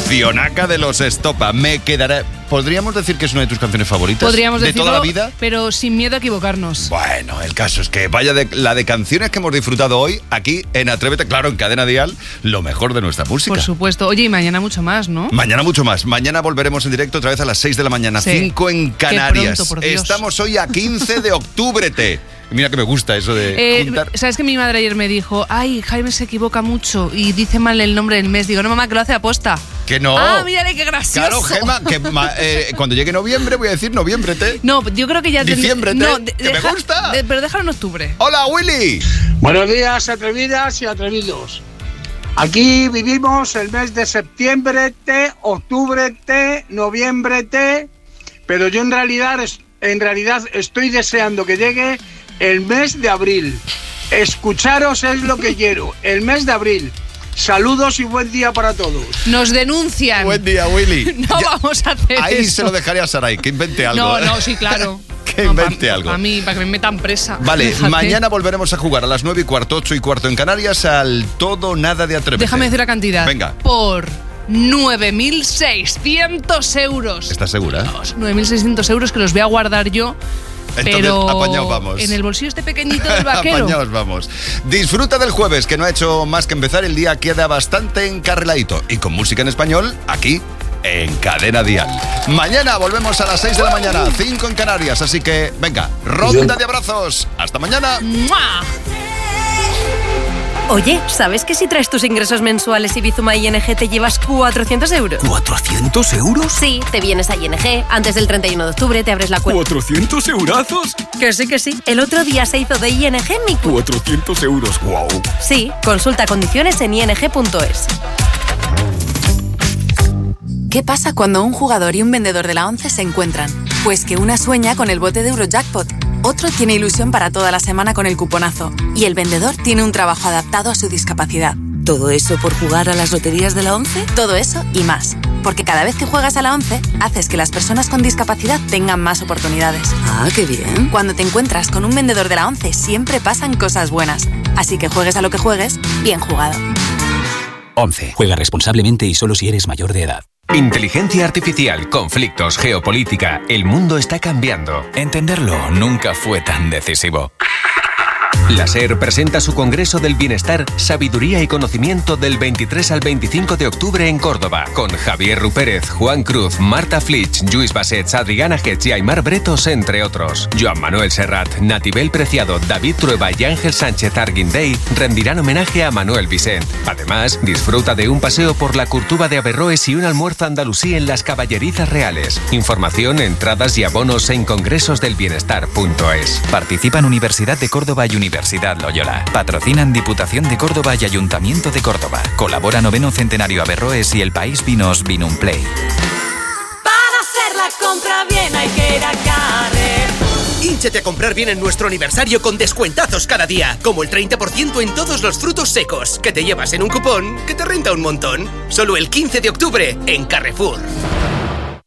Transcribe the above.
Cancionaca de los Estopa. Me quedará... ¿Podríamos decir que es una de tus canciones favoritas? Podríamos ¿De decirlo, toda la vida? Pero sin miedo a equivocarnos. Bueno, el caso es que vaya la de canciones que hemos disfrutado hoy aquí en Atrévete, claro, en Cadena Dial, lo mejor de nuestra música. Por supuesto. Oye, y mañana mucho más, ¿no? Mañana mucho más. Mañana volveremos en directo otra vez a las 6 de la mañana, Sí. 5 en Canarias. Qué pronto, por Dios. Estamos hoy a 15 de octubre. Mira que me gusta eso de juntar. ¿Sabes que mi madre ayer me dijo, ay, Jaime se equivoca mucho y dice mal el nombre del mes? Digo, no, mamá, que lo hace aposta. Que no. Ah, mírale, qué gracioso. Claro, Gemma, que cuando llegue noviembre voy a decir noviembre-te. No, yo creo que ya... Diciembre-te, no, que me gusta. Pero déjalo en octubre. Hola, Willy. Buenos días, atrevidas y atrevidos. Aquí vivimos el mes de septiembre, octubre, noviembre, pero yo en realidad estoy deseando que llegue el mes de abril. Escucharos es lo que quiero, el mes de abril. Saludos y buen día para todos. Nos denuncian. Buen día, Willy. No vamos a hacer Ahí eso. se lo dejaría a Saray, que invente algo. No, sí, claro. Que invente algo. A mí, para que me metan presa. Vale, Fíjate. mañana volveremos a jugar a las 9:15, 8:15 en Canarias al todo nada de Atrévete. Déjame decir la cantidad. Venga. Por 9.600 euros. ¿Estás segura? 9.600 euros que los voy a guardar yo. Entonces, pero apañaos vamos. en el bolsillo este pequeñito del vaquero. Apañaos vamos. Disfruta del jueves, que no ha hecho más que empezar el día, queda bastante encarriladito. Y con música en español, aquí, en Cadena Dial. Mañana volvemos a las 6 de la mañana, 5 en Canarias. Así que, venga, ronda de abrazos. Hasta mañana. ¡Mua! Oye, ¿sabes que si traes tus ingresos mensuales y Bizuma ING te llevas 400 euros? ¿400 euros? Sí, te vienes a ING, antes del 31 de octubre te abres la cuenta. ¿400 eurazos? Que sí, que sí. El otro día se hizo de ING mi cuenta. 400 euros, wow. Sí, consulta condiciones en ing.es. ¿Qué pasa cuando un jugador y un vendedor de la 11 se encuentran? Pues que una sueña con el bote de Eurojackpot, otro tiene ilusión para toda la semana con el cuponazo y el vendedor tiene un trabajo adaptado a su discapacidad. ¿Todo eso por jugar a las loterías de la 11? Todo eso y más, porque cada vez que juegas a la 11 haces que las personas con discapacidad tengan más oportunidades. Ah, qué bien. Cuando te encuentras con un vendedor de la 11 siempre pasan cosas buenas, así que juegues a lo que juegues, bien jugado. 11. Juega responsablemente y solo si eres mayor de edad. Inteligencia artificial, conflictos, geopolítica. El mundo está cambiando. Entenderlo nunca fue tan decisivo. La SER presenta su Congreso del Bienestar, Sabiduría y Conocimiento del 23 al 25 de octubre en Córdoba, con Javier Rupérez, Juan Cruz, Marta Flitsch, Lluís Bassets, Adriana Getz y Aymar Bretos, entre otros. Joan Manuel Serrat, Natibel Preciado, David Trueba y Ángel Sánchez Arguindey rendirán homenaje a Manuel Vicent. Además, disfruta de un paseo por la Curtuba de Averroes y un almuerzo andalusí en las Caballerizas Reales. Información, entradas y abonos en congresosdelbienestar.es. Participan Universidad de Córdoba y Universidad Loyola. Patrocinan Diputación de Córdoba y Ayuntamiento de Córdoba. Colabora 9º Centenario Averroes y El País Vinos Vinumplay. Para hacer la compra bien hay que ir a Carrefour. Hínchate a comprar bien en nuestro aniversario con descuentazos cada día, como el 30% en todos los frutos secos, que te llevas en un cupón que te renta un montón. Solo el 15 de octubre en Carrefour.